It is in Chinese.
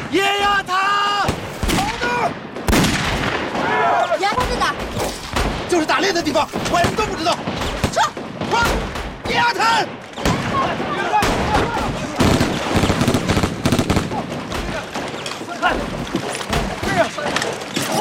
液压塔！ 压塔在哪？ 就是打猎的地方，外人都不知道。 撤！ 快！液压塔！